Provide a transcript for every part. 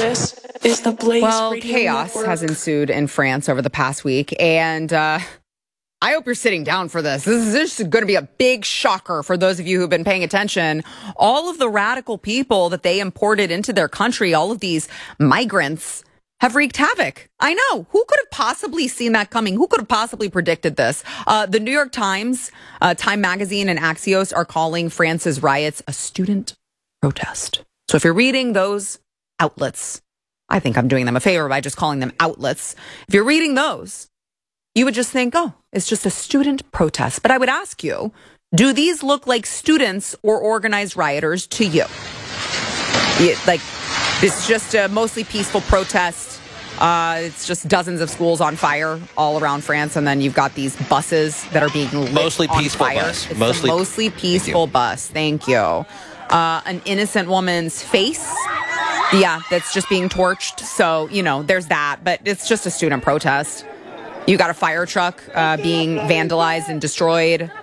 This is the Blaze Well, Radio chaos Network. has ensued in France over the past week, and I hope you're sitting down for this. This is going to be a big shocker for those of you who've been paying attention. All of the radical people that they imported into their country, all of these migrants, have wreaked havoc. I know. Who could have possibly seen that coming? Who could have possibly predicted this? The New York Times, Time Magazine, and Axios are calling France's riots a student protest. So if you're reading those outlets, I think I'm doing them a favor by just calling them outlets. If you're reading those, you would just think, oh, it's just a student protest. But I would ask you, do these look like students or organized rioters to you? Like, it's just a mostly peaceful protest. It's just dozens of schools on fire all around France, and then you've got these buses that are being lit Mostly on peaceful fire. bus. It's Mostly peaceful bus. Thank you. An innocent woman's face. Yeah, that's just being torched. So, you know, there's that. But it's just a student protest. You got a fire truck being vandalized and destroyed.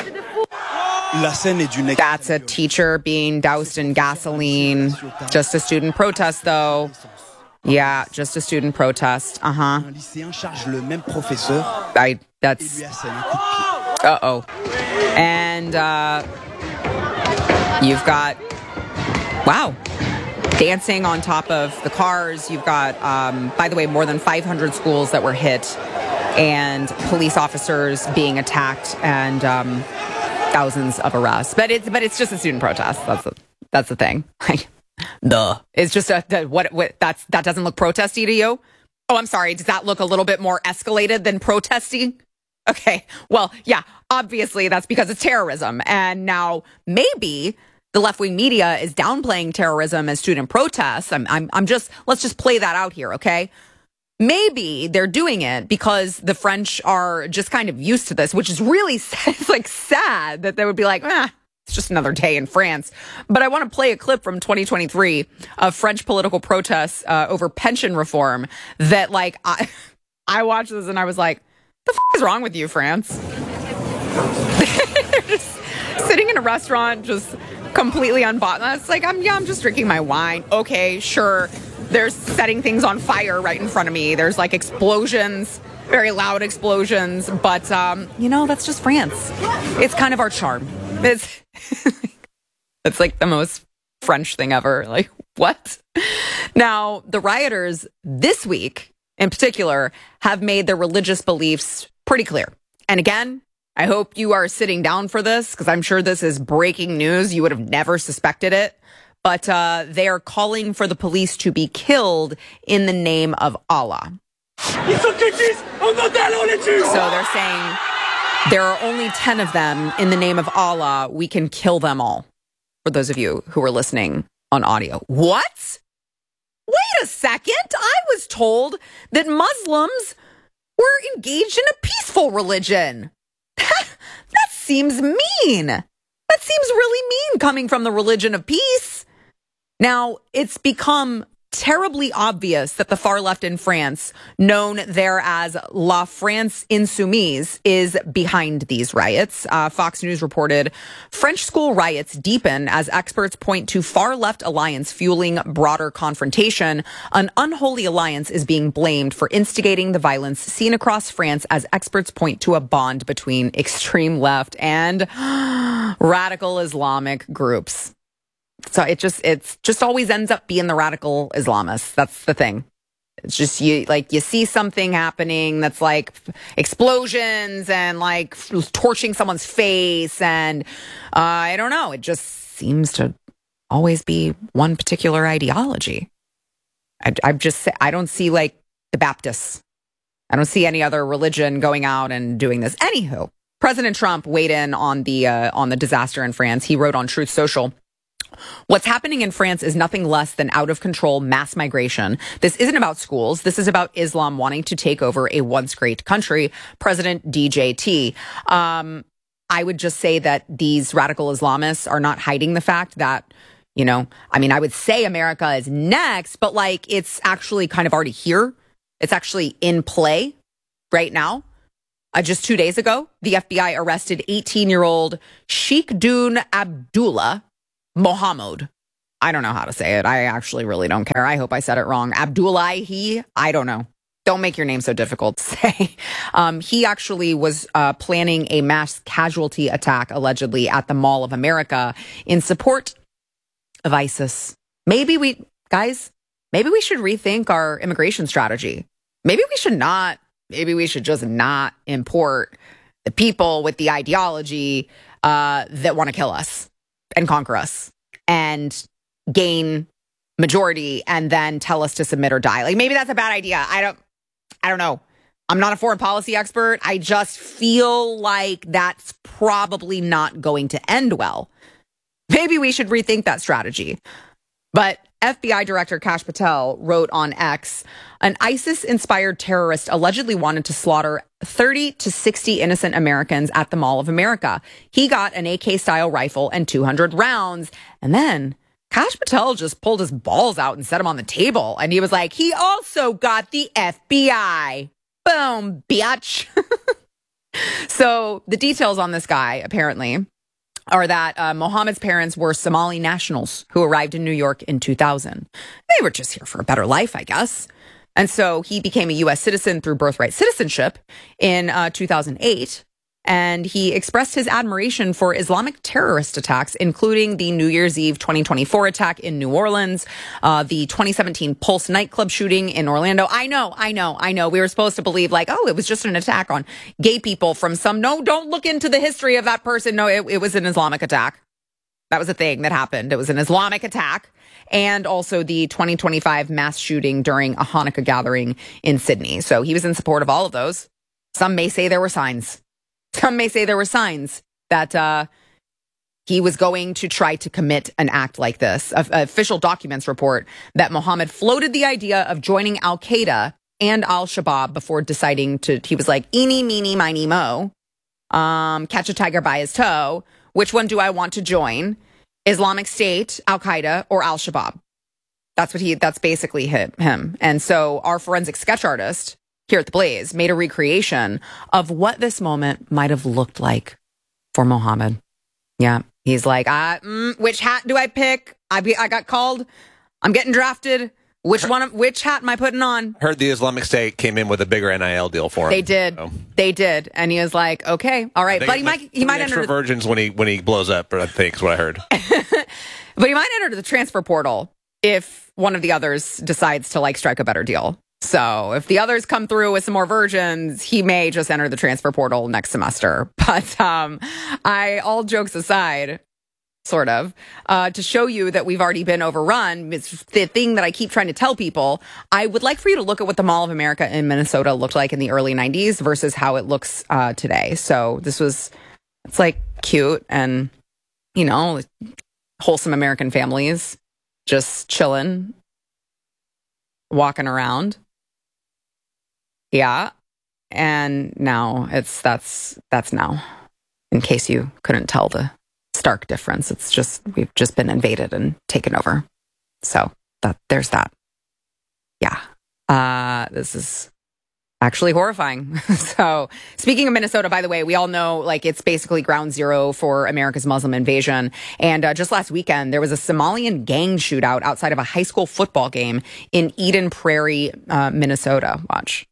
That's a teacher being doused in gasoline. Just a student protest, though. Yeah, just a student protest. That's... Uh-oh. And you've got... Wow. Dancing on top of the cars. You've got, by the way, more than 500 schools that were hit, and police officers being attacked, and thousands of arrests. But it's just a student protest. That's the thing. Duh. It's just that doesn't look protesty to you? Oh, I'm sorry. Does that look a little bit more escalated than protesty? Okay. Well, yeah. Obviously, that's because it's terrorism, and now maybe the left-wing media is downplaying terrorism as student protests. Let's just play that out here, okay? Maybe they're doing it because the French are just kind of used to this, which is really it's like sad that they would be like, it's just another day in France. But I want to play a clip from 2023 of French political protests over pension reform that, like, I watched this and I was like, the is wrong with you, France? They're just sitting in a restaurant, just completely unbought. It's like, I'm just drinking my wine. Okay, sure. There's setting things on fire right in front of me. There's like explosions, very loud explosions. But, that's just France. It's kind of our charm. It's like the most French thing ever. Like, what? Now, the rioters this week in particular have made their religious beliefs pretty clear. And again, I hope you are sitting down for this because I'm sure this is breaking news. You would have never suspected it. But they are calling for the police to be killed in the name of Allah. So they're saying there are only 10 of them in the name of Allah. We can kill them all. For those of you who are listening on audio. What? Wait a second. I was told that Muslims were engaged in a peaceful religion. That seems mean. That seems really mean coming from the religion of peace. Now, it's become terribly obvious that the far left in France, known there as La France Insoumise, is behind these riots. Fox News reported French school riots deepen as experts point to far left alliance fueling broader confrontation. An unholy alliance is being blamed for instigating the violence seen across France as experts point to a bond between extreme left and radical Islamic groups. So it's just always ends up being the radical Islamists. That's the thing. It's just you see something happening that's like explosions and like torching someone's face, and I don't know. It just seems to always be one particular ideology. I don't see like the Baptists. I don't see any other religion going out and doing this. Anywho, President Trump weighed in on the disaster in France. He wrote on Truth Social, "What's happening in France is nothing less than out of control mass migration. This isn't about schools. This is about Islam wanting to take over a once great country." President DJT. I would just say that these radical Islamists are not hiding the fact that, I would say America is next, but like it's actually kind of already here. It's actually in play right now. Just 2 days ago, the FBI arrested 18-year-old Sheikh Dun Abdullah Mohammed I don't know how to say it. I actually really don't care. I hope I said it wrong. Abdullahi, I don't know. Don't make your name so difficult to say. He actually was planning a mass casualty attack, allegedly, at the Mall of America in support of ISIS. Maybe we should rethink our immigration strategy. Maybe we should just not import the people with the ideology that want to kill us and conquer us and gain majority and then tell us to submit or die. Like, maybe that's a bad idea. I don't know. I'm not a foreign policy expert. I just feel like that's probably not going to end well. Maybe we should rethink that strategy. But FBI Director Kash Patel wrote on X, an ISIS-inspired terrorist allegedly wanted to slaughter 30 to 60 innocent Americans at the Mall of America. He got an AK-style rifle and 200 rounds. And then Kash Patel just pulled his balls out and set them on the table. And he was like, he also got the FBI. Boom, biatch. So the details on this guy, apparently, are that Mohammed's parents were Somali nationals who arrived in New York in 2000. They were just here for a better life, I guess. And so he became a U.S. citizen through birthright citizenship in 2008. And he expressed his admiration for Islamic terrorist attacks, including the New Year's Eve 2024 attack in New Orleans, the 2017 Pulse nightclub shooting in Orlando. I know. We were supposed to believe like, oh, it was just an attack on gay people from some. No, don't look into the history of that person. No, it was an Islamic attack. That was a thing that happened. It was an Islamic attack. And also the 2025 mass shooting during a Hanukkah gathering in Sydney. So he was in support of all of those. Some may say there were signs. Some may say there were signs that he was going to try to commit an act like this. Official documents report that Mohammed floated the idea of joining Al-Qaeda and Al-Shabaab before deciding to, he was like, eeny, meeny, miny, mo, catch a tiger by his toe. Which one do I want to join? Islamic State, Al-Qaeda, or Al-Shabaab? That's basically him. And so our forensic sketch artist here at The Blaze made a recreation of what this moment might have looked like for Mohammed. Yeah. He's like, which hat do I pick? I got called. I'm getting drafted. Which hat am I putting on? Heard the Islamic State came in with a bigger NIL deal for him. They did. So. They did. And he was like, okay, all right. But he might enter virgins when he blows up, I think is what I heard. But he might enter the transfer portal if one of the others decides to like strike a better deal. So if the others come through with some more virgins, he may just enter the transfer portal next semester. But all jokes aside, sort of, to show you that we've already been overrun, it's the thing that I keep trying to tell people. I would like for you to look at what the Mall of America in Minnesota looked like in the early 90s versus how it looks today. So it's like cute and, wholesome American families just chilling, walking around. Yeah. And now that's now, in case you couldn't tell the stark difference. It's just, we've just been invaded and taken over. So there's that. Yeah. This is actually horrifying. So speaking of Minnesota, by the way, we all know like it's basically ground zero for America's Muslim invasion. And just last weekend, there was a Somalian gang shootout outside of a high school football game in Eden Prairie, Minnesota. Watch.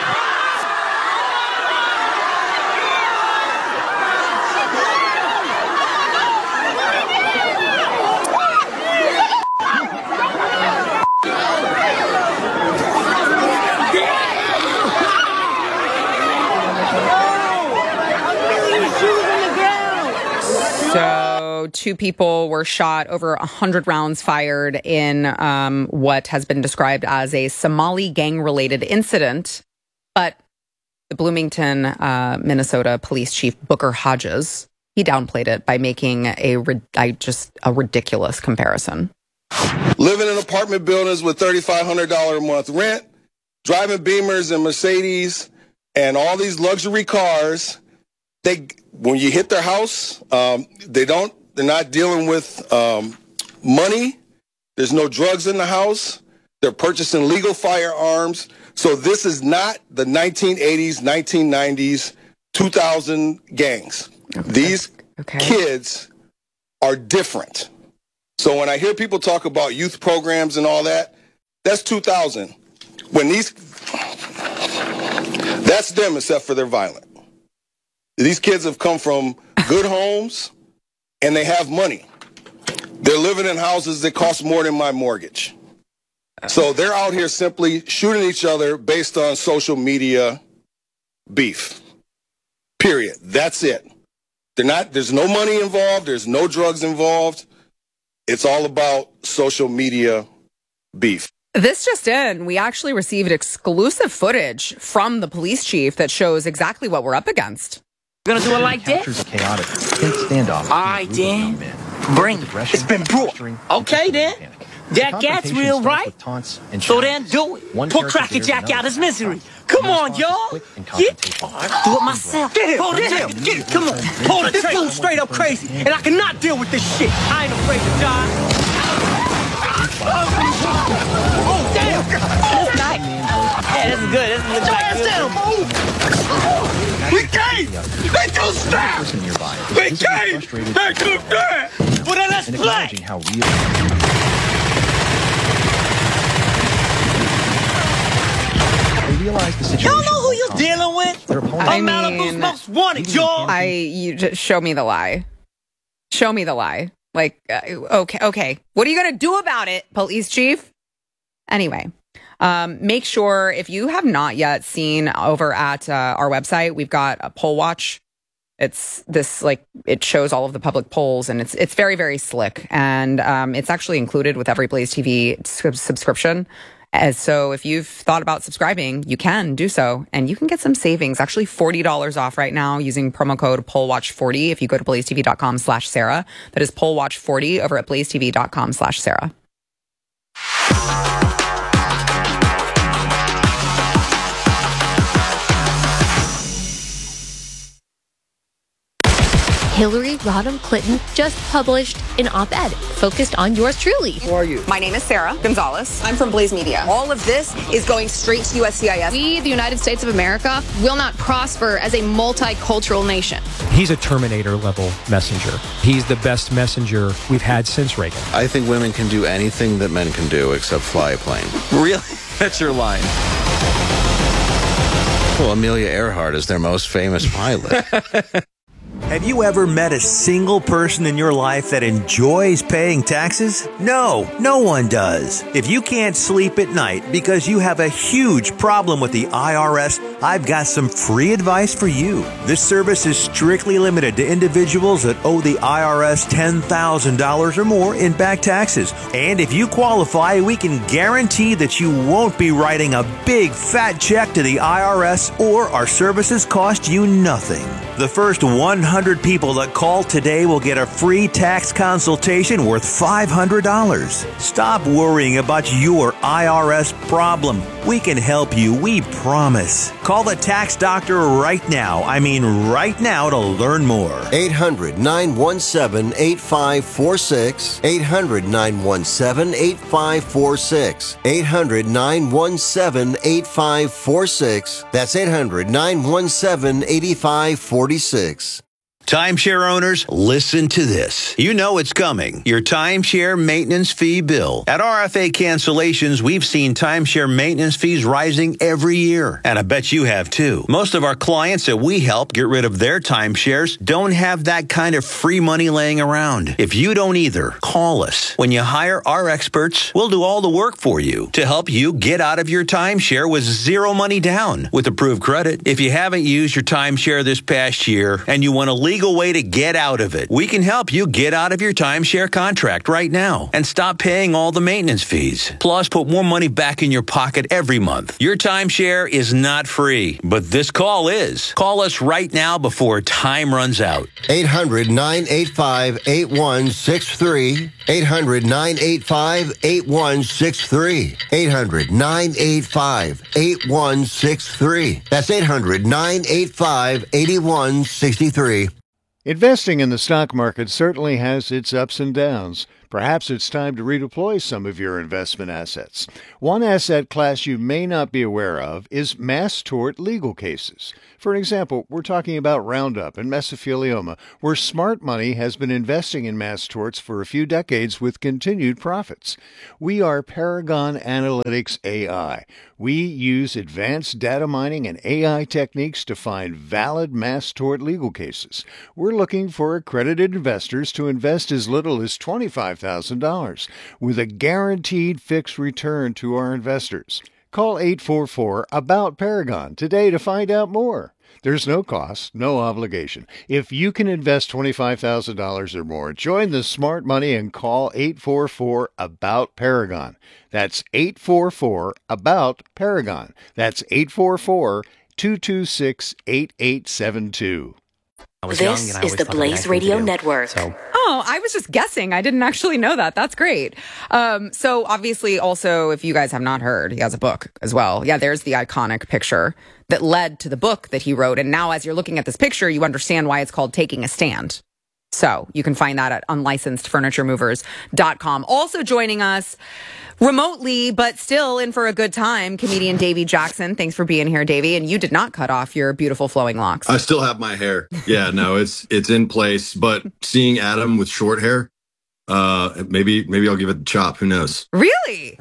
So 2 people were shot, over 100 rounds fired in what has been described as a Somali gang-related incident. But the Bloomington, Minnesota police chief, Booker Hodges, he downplayed it by making a ridiculous comparison. Living in apartment buildings with $3,500 a month rent, driving Beamers and Mercedes and all these luxury cars. When you hit their house, they're not dealing with money. There's no drugs in the house. They're purchasing legal firearms. So this is not the 1980s, 1990s, 2000 gangs. Okay. These kids are different. So when I hear people talk about youth programs and all that, that's 2000. That's them except for they're violent. These kids have come from good homes and they have money. They're living in houses that cost more than my mortgage. So they're out here simply shooting each other based on social media beef. Period. That's it. There's no money involved. There's no drugs involved. It's all about social media beef. This just in, we actually received exclusive footage from the police chief that shows exactly what we're up against. Gonna do it like that? Captures a chaotic standoff. All right, then. Bring it. It's been brought. Okay, then. That's real, right? So then do it. Put Cracker Jack out his misery. Come on, y'all. Yeah. Do it myself. Get him. Hold it. Get it. Come on. Hold it. This dude's straight up crazy, and I cannot deal with this shit. I ain't afraid to die. Oh, damn. That's nice. Yeah, this is good. This looks like good. We came. They too strapped. We came. They too strapped. Well, then let's play. Realize the situation. Y'all know who you're dealing with? Malibu's most wanted, y'all. You just show me the lie. Show me the lie. Like, okay. What are you going to do about it, police chief? Anyway, make sure if you have not yet seen over at our website, we've got a poll watch. It's this, like, it shows all of the public polls, and it's very, very slick. And it's actually included with every Blaze TV subscription. So if you've thought about subscribing, you can do so, and you can get some savings, actually $40 off right now using promo code POLLWATCH40 if you go to blazetv.com/Sarah. That is POLLWATCH40 over at blazetv.com/Sarah. Hillary Rodham Clinton just published an op-ed focused on yours truly. Who are you? My name is Sarah Gonzalez. I'm from Blaze Media. All of this is going straight to USCIS. We, the United States of America, will not prosper as a multicultural nation. He's a Terminator-level messenger. He's the best messenger we've had since Reagan. I think women can do anything that men can do except fly a plane. Really? That's your line. Well, Amelia Earhart is their most famous pilot. Have you ever met a single person in your life that enjoys paying taxes? No, no one does. If you can't sleep at night because you have a huge problem with the IRS, I've got some free advice for you. This service is strictly limited to individuals that owe the IRS $10,000 or more in back taxes. And if you qualify, we can guarantee that you won't be writing a big fat check to the IRS, or our services cost you nothing. The first 100 people that call today will get a free tax consultation worth $500. Stop worrying about your IRS problem. We can help you, we promise. Call the tax doctor right now. I mean right now, to learn more. 800-917-8546. 800-917-8546. 800-917-8546. That's 800-917-8546. Timeshare owners, listen to this. You know it's coming. Your timeshare maintenance fee bill. At RFA Cancellations, we've seen timeshare maintenance fees rising every year. And I bet you have too. Most of our clients that we help get rid of their timeshares don't have that kind of free money laying around. If you don't either, call us. When you hire our experts, we'll do all the work for you to help you get out of your timeshare with zero money down with approved credit. If you haven't used your timeshare this past year and you want to legal way to get out of it, we can help you get out of your timeshare contract right now and stop paying all the maintenance fees. Plus, put more money back in your pocket every month. Your timeshare is not free, but this call is. Call us right now before time runs out. 800-985-8163. 800-985-8163. 800-985-8163. That's 800-985-8163. Investing in the stock market certainly has its ups and downs, Perhaps it's time to redeploy some of your investment assets. One asset class you may not be aware of is mass tort legal cases. For example, we're talking about Roundup and mesothelioma, where smart money has been investing in mass torts for a few decades with continued profits. We are Paragon Analytics AI. We use advanced data mining and AI techniques to find valid mass tort legal cases. We're looking for accredited investors to invest as little as $25,000 with a guaranteed fixed return to our investors. Call 844-ABOUT-PARAGON today to find out more. There's no cost, no obligation. If you can invest $25,000 or more, join the smart money and call 844-ABOUT-PARAGON. That's 844-ABOUT-PARAGON. That's 844-226-8872. This is the Blaze Radio Network. Oh, I was just guessing. I didn't actually know that. That's great. So obviously also, if you guys have not heard, he has a book as well. Yeah, there's the iconic picture that led to the book that he wrote. And now as you're looking at this picture, you understand why it's called Taking a Stand. So you can find that at unlicenssedfurnituremovers.com. Also joining us remotely, but still in for a good time, comedian Davey Jackson. Thanks for being here, Davey. And you did not cut off your beautiful flowing locks. I still have my hair. Yeah, no, it's in place. But seeing Adam with short hair, maybe I'll give it a chop. Who knows? Really?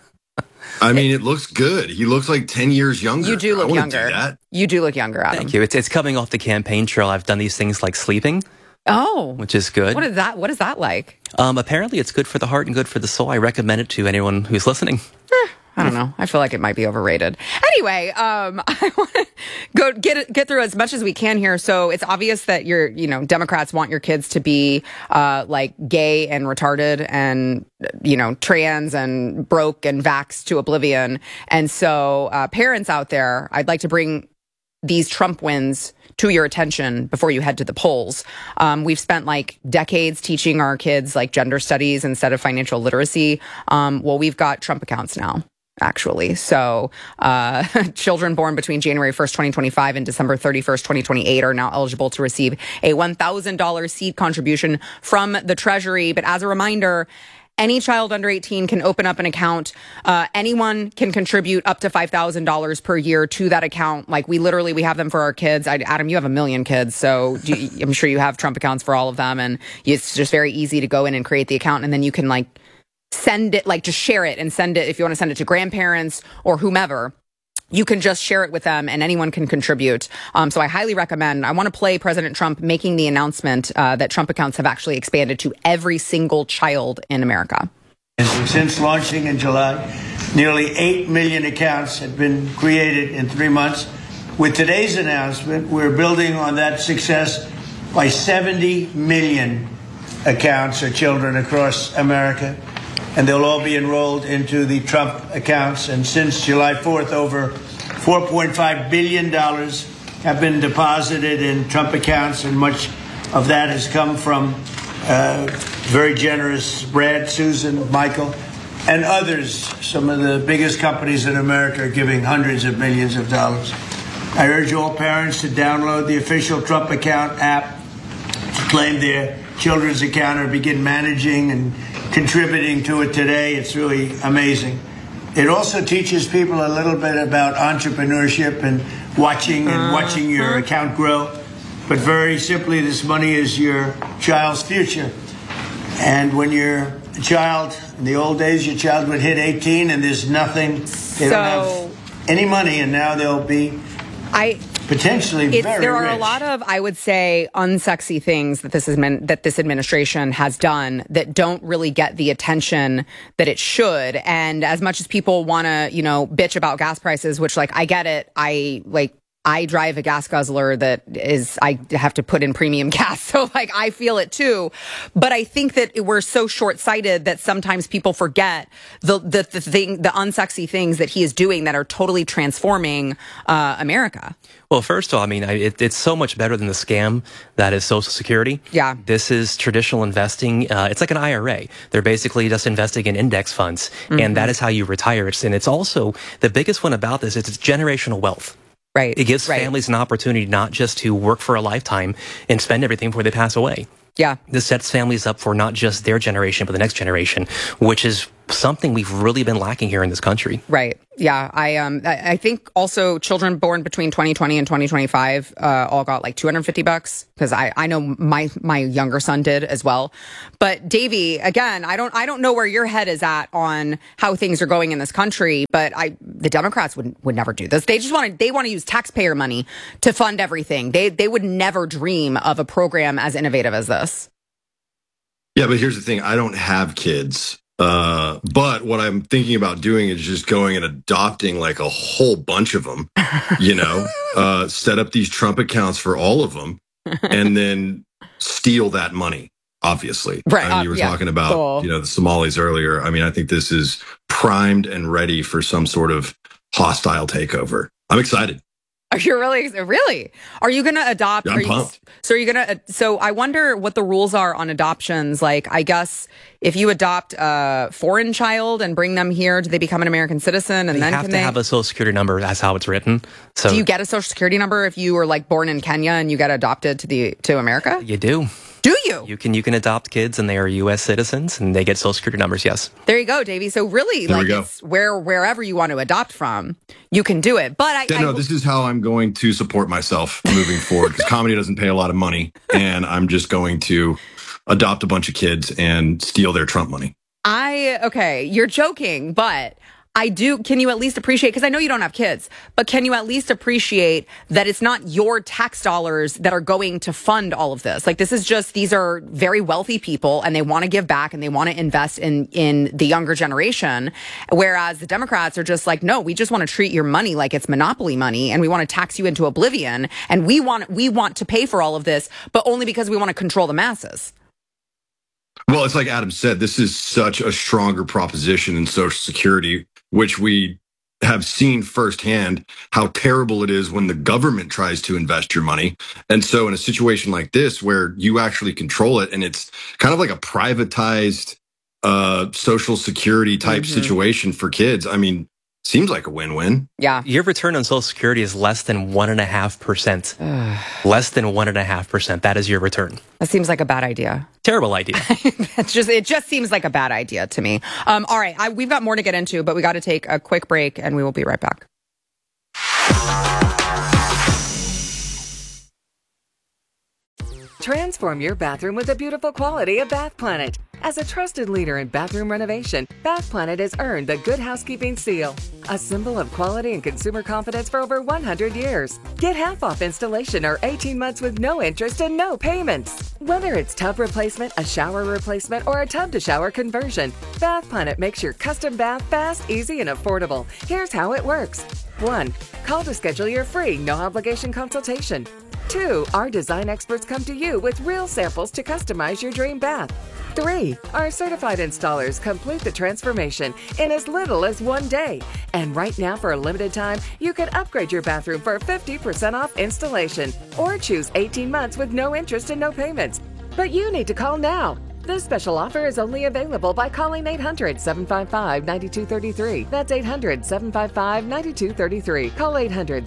I mean, it looks good. He looks like 10 years younger. You do look younger. Do that. You do look younger, Adam. Thank you. It's coming off the campaign trail. I've done these things like sleeping. Oh, which is good. What is that like? Apparently it's good for the heart and good for the soul. I recommend it to anyone who's listening. I don't know. I feel like it might be overrated. Anyway, I want to go get through as much as we can here. So it's obvious that Democrats want your kids to be like gay and retarded and trans and broke and vaxxed to oblivion. And so parents out there, I'd like to bring these Trump wins to your attention before you head to the polls. We've spent like decades teaching our kids like gender studies instead of financial literacy. Well, we've got Trump accounts now, actually. So children born between January 1st, 2025 and December 31st, 2028 are now eligible to receive a $1,000 seed contribution from the Treasury. But as a reminder, any child under 18 can open up an account. Anyone can contribute up to $5,000 per year to that account. Like we have them for our kids. Adam, you have 1 million kids, so I'm sure you have Trump accounts for all of them. And it's just very easy to go in and create the account. And then you can like send it, like just share it and send it. If you want to send it to grandparents or whomever, you can just share it with them and anyone can contribute. So I highly recommend. I want to play President Trump making the announcement that Trump accounts have actually expanded to every single child in America. Since launching in July, nearly 8 million accounts have been created in 3 months. With today's announcement, we're building on that success by 70 million accounts for children across America. And they'll all be enrolled into the Trump accounts. And since July 4th, over $4.5 billion have been deposited in Trump accounts, and much of that has come from very generous Brad, Susan, Michael, and others. Some of the biggest companies in America are giving hundreds of millions of dollars. I urge all parents to download the official Trump account app to claim their children's account or begin managing and contributing to it today. It's really amazing. It also teaches people a little bit about entrepreneurship and watching your account grow. But very simply, this money is your child's future. And when you're a child, in the old days, your child would hit 18 and there's nothing. They don't have any money, and now they'll be potentially very rich. There are a lot of, I would say, unsexy things that this administration has done that don't really get the attention that it should. And as much as people want to, bitch about gas prices, which I get it. I drive a gas guzzler I have to put in premium gas. So I feel it too. But I think that we're so short-sighted that sometimes people forget the unsexy things that he is doing that are totally transforming America. Well, first of all, I mean, it's so much better than the scam that is Social Security. Yeah. This is traditional investing. It's like an IRA. They're basically just investing in index funds. Mm-hmm. And that is how you retire. And it's also, the biggest one about this is it's generational wealth. Right. It gives families an opportunity not just to work for a lifetime and spend everything before they pass away. Yeah. This sets families up for not just their generation, but the next generation, which is something we've really been lacking here in this country. Right. Yeah. I think also children born between 2020 and 2025 all got like $250 because I know my younger son did as well. But Davey, again, I don't know where your head is at on how things are going in this country, but the Democrats would never do this. They just want to use taxpayer money to fund everything. They would never dream of a program as innovative as this. Yeah, but here's the thing. I don't have kids. But what I'm thinking about doing is just going and adopting like a whole bunch of them, set up these Trump accounts for all of them and then steal that money, obviously. Right. I mean, you were talking about, the Somalis earlier. I mean, I think this is primed and ready for some sort of hostile takeover. I'm excited. Are you really? Are you going to adopt? I'm pumped. So I wonder what the rules are on adoptions. Like, I guess if you adopt a foreign child and bring them here, do they become an American citizen? And they then have to have a social security number. That's how it's written. So do you get a social security number if you were like born in Kenya and you get adopted to America? You do. Do you? You can adopt kids and they are U.S. citizens and they get social security numbers. Yes. There you go, Davey. So really, it's wherever you want to adopt from, you can do it. But this is how I'm going to support myself moving forward because comedy doesn't pay a lot of money, and I'm just going to adopt a bunch of kids and steal their Trump money. You're joking, but I do. Can you at least appreciate, because I know you don't have kids, but can you at least appreciate that it's not your tax dollars that are going to fund all of this? Like, these are very wealthy people and they want to give back and they want to invest in the younger generation. Whereas the Democrats are just like, no, we just want to treat your money like it's monopoly money and we want to tax you into oblivion. And we want to pay for all of this, but only because we want to control the masses. Well, it's like Adam said, this is such a stronger proposition in Social Security, which we have seen firsthand how terrible it is when the government tries to invest your money. And so in a situation like this, where you actually control it and it's kind of like a privatized Social Security type situation for kids, I mean, seems like a win-win. Yeah. Your return on Social Security is less than 1.5%. Less than 1.5%. That is your return. That seems like a bad idea. Terrible idea. It just seems like a bad idea to me. All right. We've got more to get into, but we got to take a quick break and we will be right back. Transform your bathroom with the beautiful quality of Bath Planet. As a trusted leader in bathroom renovation, Bath Planet has earned the Good Housekeeping seal, a symbol of quality and consumer confidence for over 100 years. Get half off installation or 18 months with no interest and no payments. Whether it's tub replacement, a shower replacement, or a tub-to-shower conversion, Bath Planet makes your custom bath fast, easy, and affordable. Here's how it works. 1. Call to schedule your free, no-obligation consultation. 2. Our design experts come to you with real samples to customize your dream bath. 3. Our certified installers complete the transformation in as little as 1 day. And right now, for a limited time, you can upgrade your bathroom for 50% off installation or choose 18 months with no interest and no payments. But you need to call now. This special offer is only available by calling 800-755-9233. That's 800-755-9233. Call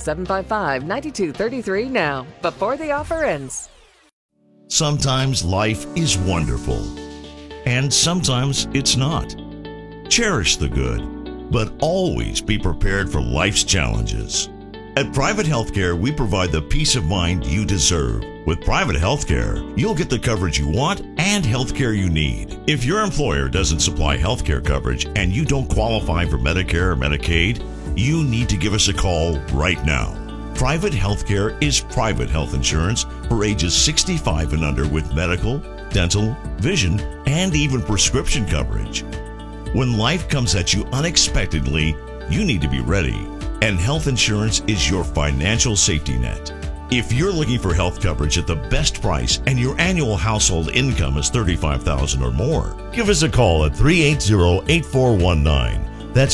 800-755-9233 now, before the offer ends. Sometimes life is wonderful, and sometimes it's not. Cherish the good, but always be prepared for life's challenges. At Private Healthcare, we provide the peace of mind you deserve. With Private Healthcare, you'll get the coverage you want and healthcare you need. If your employer doesn't supply healthcare coverage and you don't qualify for Medicare or Medicaid, you need to give us a call right now. Private Healthcare is private health insurance for ages 65 and under with medical, dental, vision, and even prescription coverage. When life comes at you unexpectedly, you need to be ready. And health insurance is your financial safety net. If you're looking for health coverage at the best price and your annual household income is $35,000 or more, give us a call at 380-8419. That's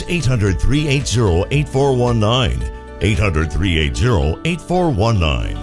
800-380-8419. 800-380-8419.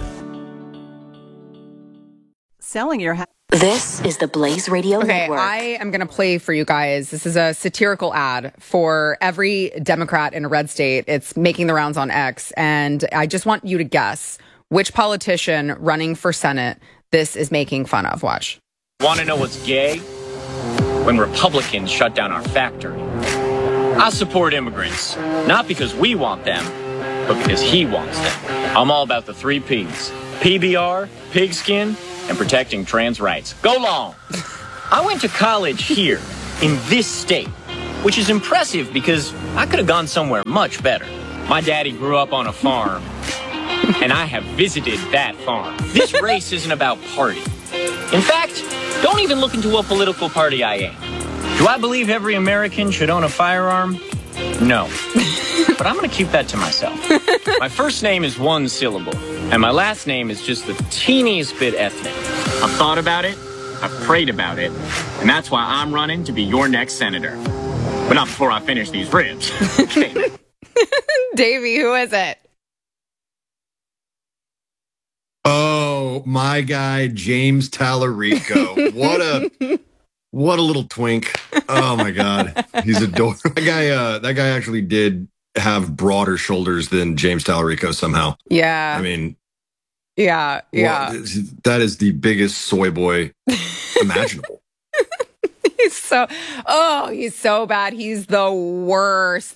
Selling your house. This is the Blaze Radio Network. I am going to play for you guys. This is a satirical ad for every Democrat in a red state. It's making the rounds on X. And I just want you to guess which politician running for Senate this is making fun of. Watch. Want to know what's gay? When Republicans shut down our factory. I support immigrants, not because we want them, but because he wants them. I'm all about the 3 Ps. PBR, pigskin, and protecting trans rights. Go long! I went to college here, in this state, which is impressive because I could have gone somewhere much better. My daddy grew up on a farm, and I have visited that farm. This race isn't about party. In fact, don't even look into what political party I am. Do I believe every American should own a firearm? No. But I'm going to keep that to myself. My first name is 1 syllable, and my last name is just the teeniest bit ethnic. I've thought about it, I've prayed about it, and that's why I'm running to be your next senator. But not before I finish these ribs. Okay. Davey, who is it? Oh, my guy, James Tallarico. What a little twink. Oh my God. He's adorable. That guy actually did have broader shoulders than James Tallarico somehow. Yeah. I mean, yeah. That is the biggest soy boy imaginable. He's so bad. He's the worst.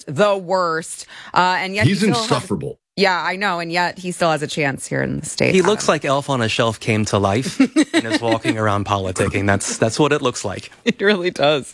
And yet he's insufferable. Yeah, I know, and yet he still has a chance here in the States. He looks like Elf on a Shelf came to life and is walking around politicking. That's what it looks like. It really does.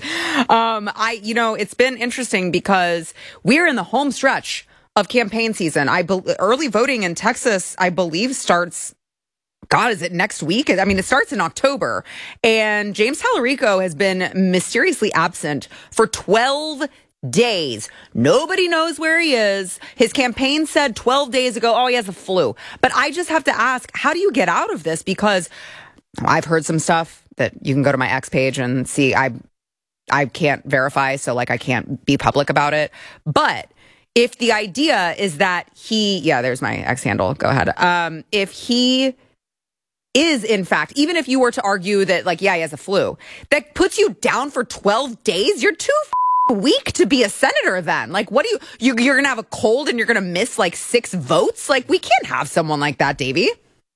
It's been interesting because we're in the home stretch of campaign season. Early voting in Texas, I believe, starts. God, is it next week? I mean, it starts in October, and James Tallarico has been mysteriously absent for 12 days. Nobody knows where he is. His campaign said 12 days ago, oh, he has a flu. But I just have to ask, how do you get out of this? Because I've heard some stuff that you can go to my X page and see. I can't verify, so I can't be public about it. But if the idea is that there's my X handle. Go ahead. If he is, in fact, even if you were to argue that, he has a flu, that puts you down for 12 days, you're too weak to be a senator then. What do you're going to have a cold and you're going to miss 6 votes? We can't have someone like that, Davey.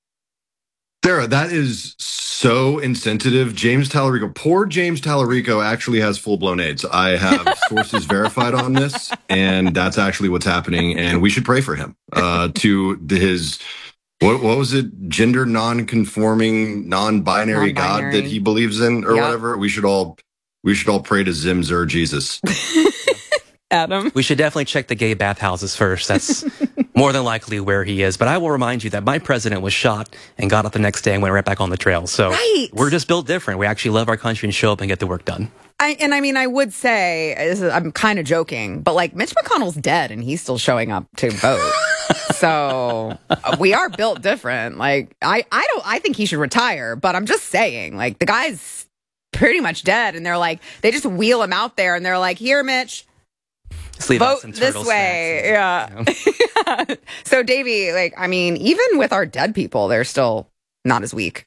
Sarah, that is so insensitive. Poor James Tallarico actually has full-blown AIDS. I have sources verified on this, and that's actually what's happening, and we should pray for him to his... What was it? Gender non-conforming, non-binary God that he believes in, or whatever. We should all pray to Zimzer Jesus. Adam, we should definitely check the gay bathhouses first. That's more than likely where he is. But I will remind you that my president was shot and got up the next day and went right back on the trail. So we're just built different. We actually love our country and show up and get the work done. I would say, I'm kind of joking, but Mitch McConnell's dead and he's still showing up to vote. So we are built different. I think he should retire, but I'm just saying, the guy's pretty much dead, and they just wheel him out there, and they're like, here, Mitch, vote this way. Yeah. So Davey, even with our dead people, they're still not as weak.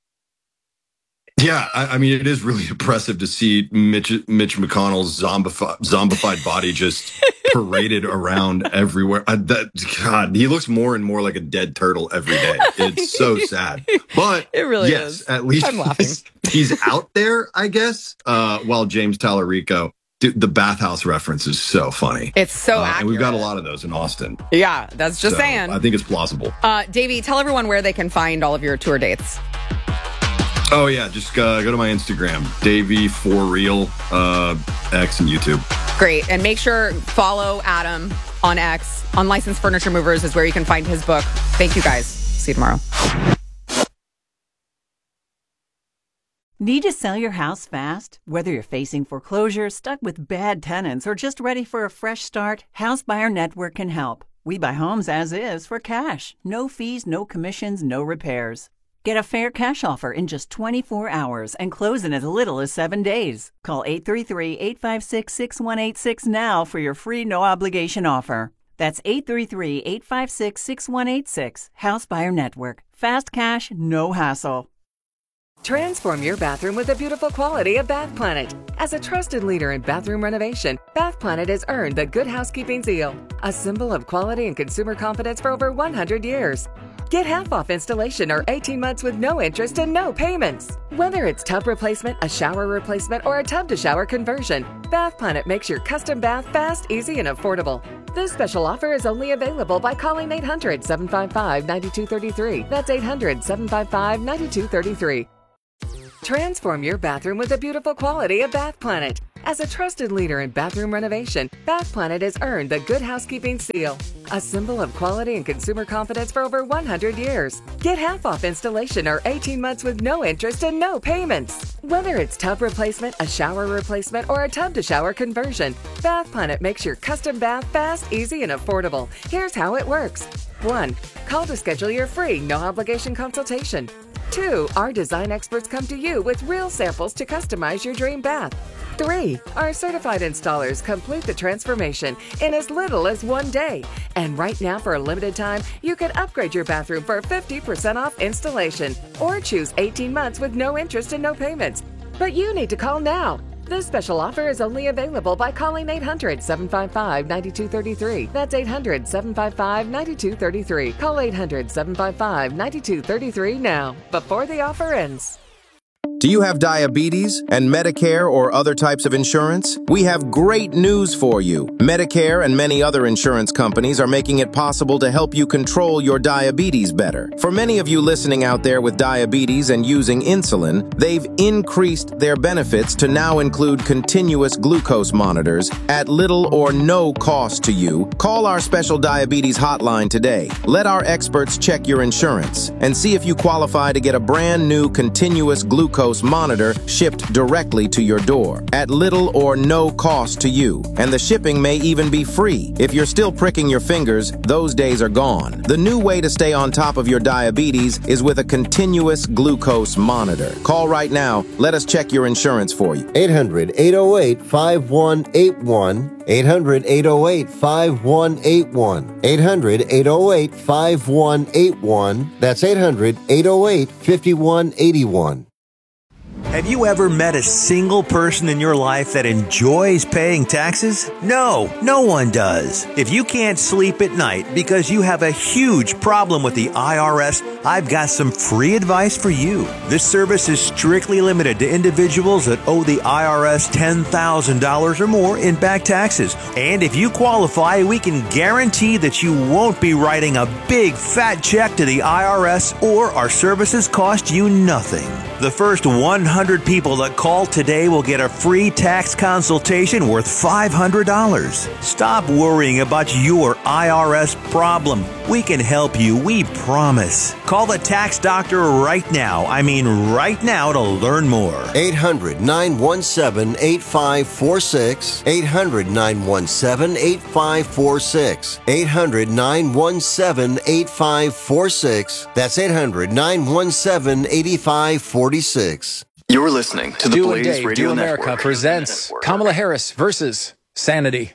Yeah, it is really impressive to see Mitch McConnell's zombified body just paraded around everywhere. God, he looks more and more like a dead turtle every day. It's so sad. But it really is. At least I'm laughing. He's out there, I guess, while James Tallarico... The bathhouse reference is so funny. It's so accurate. And we've got a lot of those in Austin. Yeah, that's just saying. I think it's plausible. Davey, tell everyone where they can find all of your tour dates. Oh, yeah. Just go to my Instagram, Davey for Real, X and YouTube. Great. And make sure follow Adam on X. Unlicensed Furniture Movers is where you can find his book. Thank you, guys. See you tomorrow. Need to sell your house fast? Whether you're facing foreclosure, stuck with bad tenants, or just ready for a fresh start, House Buyer Network can help. We buy homes as is for cash. No fees, no commissions, no repairs. Get a fair cash offer in just 24 hours and close in as little as 7 days. Call 833-856-6186 now for your free no-obligation offer. That's 833-856-6186. House Buyer Network. Fast cash, no hassle. Transform your bathroom with the beautiful quality of Bath Planet. As a trusted leader in bathroom renovation, Bath Planet has earned the Good Housekeeping seal, a symbol of quality and consumer confidence for over 100 years. Get half off installation or 18 months with no interest and no payments. Whether it's tub replacement, a shower replacement, or a tub-to-shower conversion, Bath Planet makes your custom bath fast, easy, and affordable. This special offer is only available by calling 800-755-9233. That's 800-755-9233. Transform your bathroom with the beautiful quality of Bath Planet. As a trusted leader in bathroom renovation, Bath Planet has earned the Good Housekeeping Seal, a symbol of quality and consumer confidence for over 100 years. Get half off installation or 18 months with no interest and no payments. Whether it's tub replacement, a shower replacement, or a tub-to-shower conversion, Bath Planet makes your custom bath fast, easy, and affordable. Here's how it works. 1. Call to schedule your free, no-obligation consultation. 2. Our design experts come to you with real samples to customize your dream bath. 3. Our certified installers complete the transformation in as little as 1 day. And right now, for a limited time, you can upgrade your bathroom for 50% off installation or choose 18 months with no interest and no payments. But you need to call now. This special offer is only available by calling 800-755-9233. That's 800-755-9233. Call 800-755-9233 now, before the offer ends. Do you have diabetes and Medicare or other types of insurance? We have great news for you. Medicare and many other insurance companies are making it possible to help you control your diabetes better. For many of you listening out there with diabetes and using insulin, they've increased their benefits to now include continuous glucose monitors at little or no cost to you. Call our special diabetes hotline today. Let our experts check your insurance and see if you qualify to get a brand new continuous glucose monitor shipped directly to your door at little or no cost to you. And the shipping may even be free. If you're still pricking your fingers, those days are gone. The new way to stay on top of your diabetes is with a continuous glucose monitor. Call right now. Let us check your insurance for you. 800-808-5181. 800-808-5181. 800-808-5181. That's 800-808-5181. Have you ever met a single person in your life that enjoys paying taxes? No, no one does. If you can't sleep at night because you have a huge problem with the IRS, I've got some free advice for you. This service is strictly limited to individuals that owe the IRS $10,000 or more in back taxes. And if you qualify, we can guarantee that you won't be writing a big fat check to the IRS, or our services cost you nothing. The first 100 people that call today will get a free tax consultation worth $500. Stop worrying about your IRS problem. We can help you, we promise. Call the tax doctor right now. I mean right now, to learn more. 800-917-8546. 800-917-8546. 800-917-8546. That's 800-917-8546. You're listening to the Do Blaze a Day, Radio Do America Network. presents Kamala Harris versus Sanity.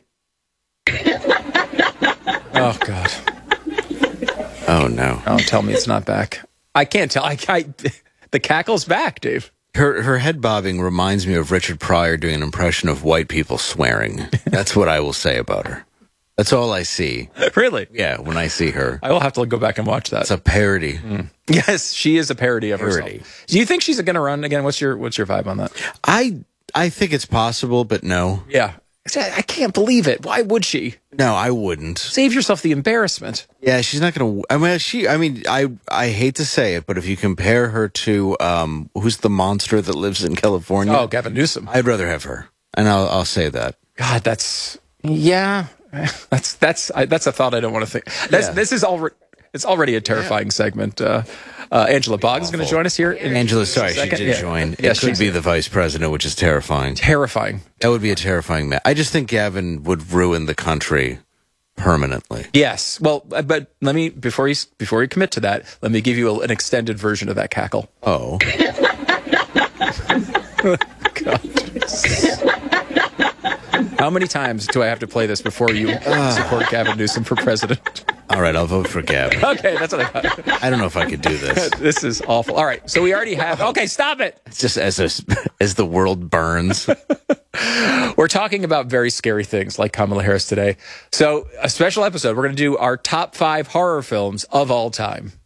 Oh, God. Oh, no. Don't tell me it's not back. I can't tell. The cackle's back, Dave. Her head bobbing reminds me of Richard Pryor doing an impression of white people swearing. That's what I will say about her. That's all I see. Really? Yeah, when I see her. I will have to go back and watch that. It's a parody. Mm. Yes, she is a parody of herself. Do you think she's going to run again? What's your vibe on that? I think it's possible, but no. Yeah. I can't believe it. Why would she? No, I wouldn't. Save yourself the embarrassment. Yeah, she's not going to. I hate to say it, but if you compare her to who's the monster that lives in California? Oh, Gavin Newsom. I'd rather have her, and I'll say that. God, that's a thought I don't want to think. This is already. It's already a terrifying segment. Angela Boggs is going to join us here. Angela, sorry, she did join. It could be the vice president, which is terrifying. Terrifying. That would be a terrifying match. I just think Gavin would ruin the country permanently. Yes. Well, but let me before you commit to that, let me give you an extended version of that cackle. Oh. God. How many times do I have to play this before you support Gavin Newsom for president? All right, I'll vote for Gavin. Okay, that's what I thought. I don't know if I could do this. This is awful. All right, so we already have... Okay, stop it! It's just as the world burns. We're talking about very scary things like Kamala Harris today. So, a special episode. We're going to do our top 5 horror films of all time.